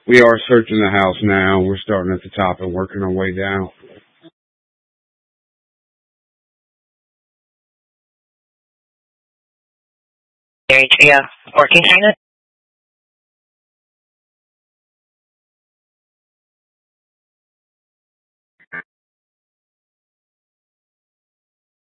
We are searching the house now. We're starting at the top and working our way down. Area working unit.